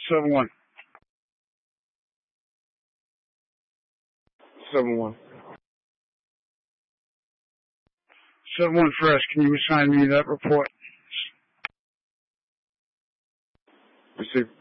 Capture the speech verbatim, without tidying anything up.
seven one. seven one. seven one Fresh, can you assign me that report? Receive.